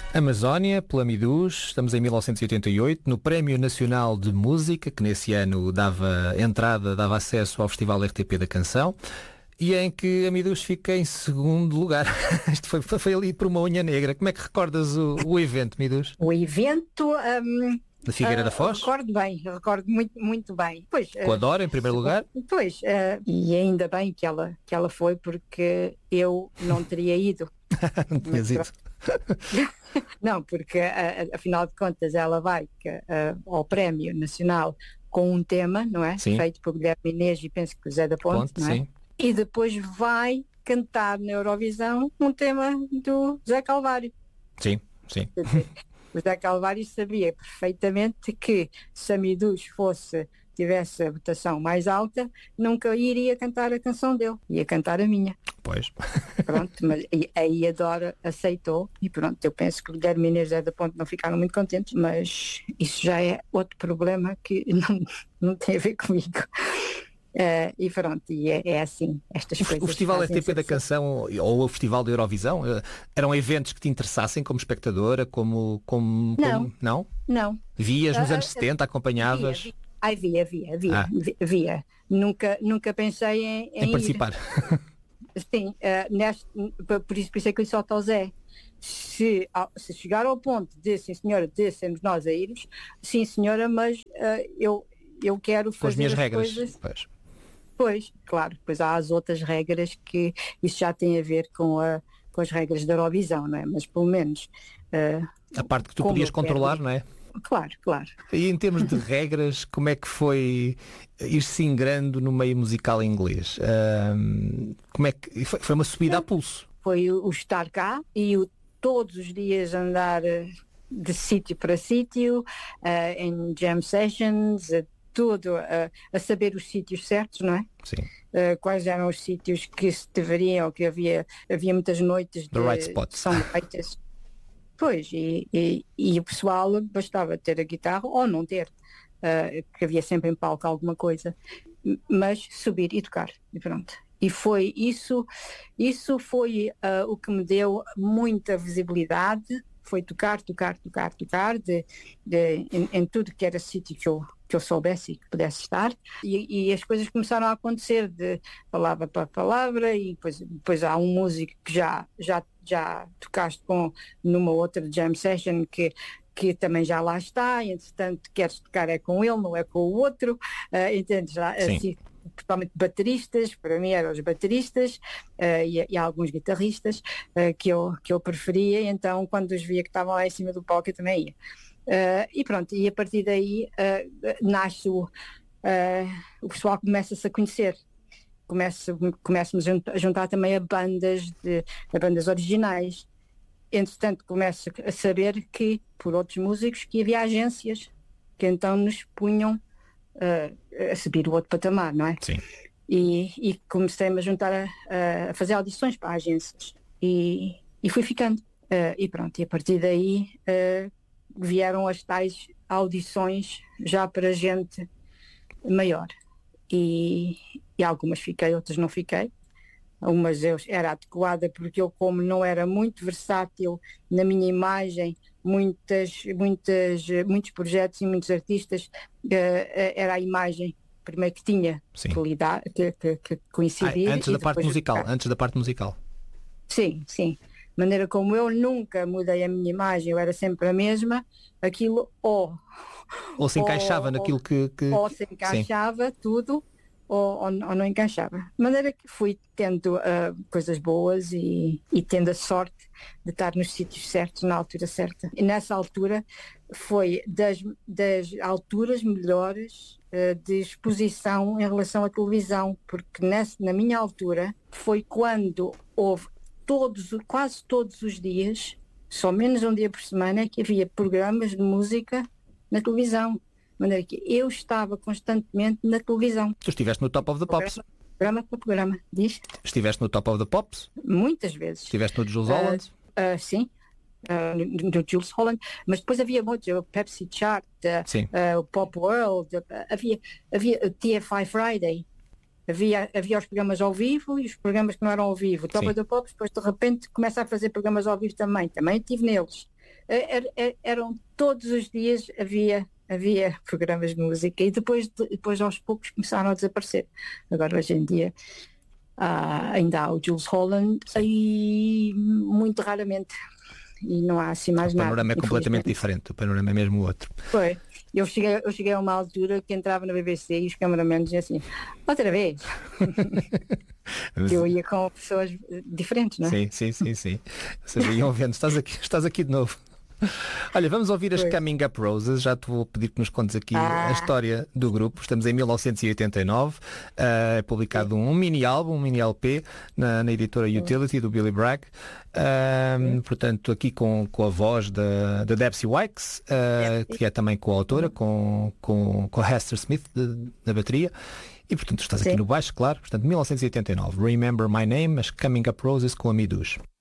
Amazónia, pela Midus, estamos em 1988, no Prémio Nacional de Música, que nesse ano dava acesso ao Festival RTP da Canção, e em que a Midus fica em segundo lugar. Isto foi ali por uma unha negra. Como é que recordas o evento, Midus? O evento... Da Figueira da Foz? Recordo muito bem. Pois, com a Dora, em primeiro lugar? Pois, e ainda bem que ela foi, porque eu não teria ido. Não tinhas ido. Não, porque afinal de contas ela vai ao Prémio Nacional com um tema, não é? Sim. Feito por Guilherme Inês e penso que José da Ponte, não é? Sim. E depois vai cantar na Eurovisão um tema do Zé Calvário. Sim. O Zé Calvário sabia perfeitamente que se a Midus tivesse a votação mais alta, nunca iria cantar a canção dele, ia cantar a minha. Pois. Pronto, mas aí a Dora aceitou e pronto, eu penso que o Guilherme Inês e José da Ponte não ficaram muito contentes, mas isso já é outro problema que não tem a ver comigo. E pronto, e é assim, estas coisas. O Festival RTP da Canção ou o Festival da Eurovisão eram eventos que te interessassem como espectadora, como não? Não. Vias nos anos 70, acompanhavas? Via. Nunca pensei em participar. Sim, por isso é que eu disse ao Zé, se chegar ao ponto de, sim senhora, de sermos nós a irmos, sim senhora, mas eu quero fazer com as minhas regras. Coisas. Pois, claro, pois há as outras regras que isso já tem a ver com as regras da Eurovisão, não é? Mas pelo menos... a parte que tu podias controlar, não é? Claro. E em termos de regras, como é que foi ir-se ingrando no meio musical inglês? Como é que foi uma subida a pulso? Foi o estar cá e o todos os dias andar de sítio para sítio, em jam sessions, tudo, a saber os sítios certos, não é? Sim. Quais eram os sítios que se deveriam, que havia muitas noites de right spots. São feitas. Pois, e o pessoal bastava ter a guitarra ou não ter, que havia sempre em palco alguma coisa, mas subir e tocar, e pronto. E foi isso foi o que me deu muita visibilidade, foi tocar em tudo que era sítio que eu soubesse e que pudesse estar, e as coisas começaram a acontecer de palavra para palavra, e depois há um músico que já tocaste numa outra jam session que também já lá está, e entretanto queres tocar é com ele, não é com o outro, entendes? Assim, totalmente bateristas, para mim eram os bateristas, e há alguns guitarristas que eu preferia, então quando os via que estavam lá em cima do palco eu também ia. E pronto, e a partir daí nasce o pessoal começa-se a conhecer, começamos a juntar também a bandas originais. Entretanto começo a saber que, por outros músicos, que havia agências que então nos punham a subir o outro patamar, não é? Sim. E comecei-me a juntar a fazer audições para agências e fui ficando. E pronto, e a partir daí vieram as tais audições já para gente maior. E algumas fiquei, outras não fiquei. Algumas eu era adequada porque eu, como não era muito versátil na minha imagem, muitos projetos e muitos artistas, era a imagem primeiro que tinha que lidar, que coincidia. Antes da parte musical. Sim. De maneira como eu nunca mudei a minha imagem, eu era sempre a mesma, aquilo ou se encaixava naquilo que... Ou se encaixava tudo, ou não encaixava. De maneira que fui tendo coisas boas e tendo a sorte de estar nos sítios certos, na altura certa. E nessa altura foi das alturas melhores de exposição em relação à televisão, porque na minha altura foi quando houve quase todos os dias, só menos um dia por semana, que havia programas de música na televisão. De maneira que eu estava constantemente na televisão. Tu estiveste no Top of the Pops. Programa para programa, diz? Estiveste no Top of the Pops? Muitas vezes. Estiveste no Jules Holland? Sim, no Jules Holland, mas depois havia muitos, o Pepsi Chart, o Pop World, havia o TFI Friday. Havia os programas ao vivo e os programas que não eram ao vivo. O Top of the Pops, depois de repente começa a fazer programas ao vivo também estive neles. Eram todos os dias havia programas de música e depois aos poucos começaram a desaparecer. Agora hoje em dia ainda há o Jools Holland e muito raramente, e não há assim mais O nada. panorama é completamente diferente, o panorama é mesmo outro. Foi. Eu cheguei a uma altura que entrava na BBC e os cameramentos diziam assim, outra vez. Eu ia com pessoas diferentes, não é? Sim. Ou seja, iam vendo, estás aqui de novo. Olha, vamos ouvir as Coming Up Roses. Já te vou pedir que nos contes aqui a história do grupo. Estamos em 1989. É publicado um mini álbum, um mini LP na editora Utility do Billy Bragg. Portanto, aqui com a voz da Debsy Wykes, que é também coautora, com a Hester Smith na bateria. E portanto estás aqui no baixo, claro. Portanto, 1989. Remember My Name, as Coming Up Roses com a Midus.